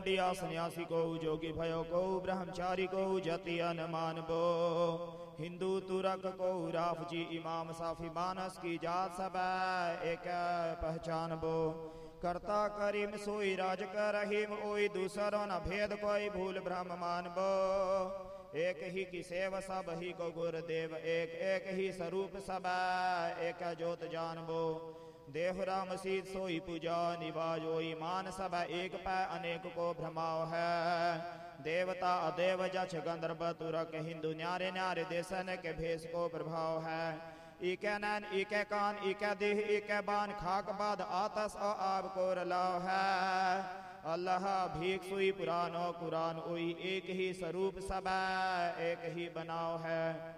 दंडिया सन्यासी को जोगी भयो को ब्रह्मचारी को जति अनुमान बो हिंदू तुरक को राफ जी इमाम साफी मानस की जात सब एक पहचान बो करता करीम सोई राज कर रहीम ओई दूसरो न भेद कोई भूल ब्रह्म मान बो एक ही की सेव सब ही को गुरुदेव एक एक ही स्वरूप सब एक जोत जानबो देह राम सीत सोई पूजा निवाज ओई मान सब एक पै अनेक को भ्रमाव है देवता अदेव जछ गंधर्व तुरक हिंदू न्यारे न्यारे देशन के भेष को प्रभाव है इके नैन इके कान इके देह इके बान खाक बाद आतस और आब को रलाव है अल्लाह भीख सुई पुरानो कुरान उई एक ही स्वरूप सब एक ही बनाव है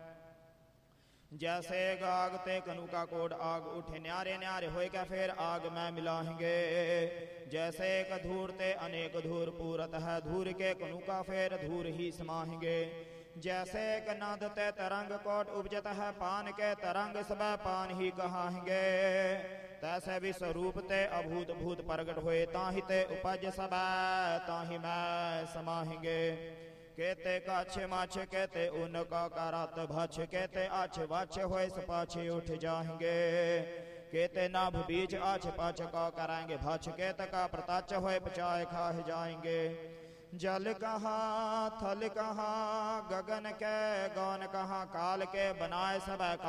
जैसे गाग ते कनु का कोड आग उठे न्यारे न्यारे होए क्या फिर आग में मिलाएंगे जैसे एक धूर ते अनेक धूर पूरत है धूर के कनु का फिर धूर ही समाएंगे जैसे एक नद ते तरंग कोट उपजत है पान के तरंग सब पान ही कहाएंगे तैसे भी स्वरूप ते अभूत भूत प्रगट होए ताहि ते उपज सब ताहि मैं समाहेंगे कहते काछ माछ कहते उनका करत भछ कहते आछ वाछ होए सपाछे उठ जाएंगे कहते नाभ बीच आछ पाछ का कराएंगे भछ कहते का प्रताच होए पचाए खाए जाएंगे जल कहाँ थल कहाँ गगन के गौन कहाँ काल के बनाए सब